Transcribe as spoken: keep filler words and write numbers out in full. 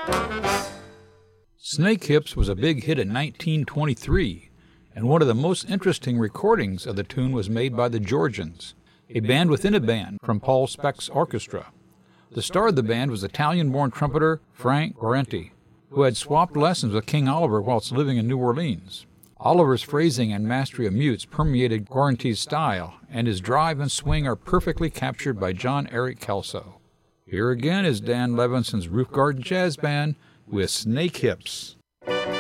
Snake Hips was a big hit in nineteen twenty-three, and one of the most interesting recordings of the tune was made by the Georgians, a band within a band from Paul Speck's orchestra. The star of the band was Italian-born trumpeter Frank Guarente, who had swapped lessons with King Oliver whilst living in New Orleans. Oliver's phrasing and mastery of mutes permeated Guarente's style, and his drive and swing are perfectly captured by John Eric Kelso. Here again is Dan Levinson's Roof Garden Jazz Band with Snake Hips.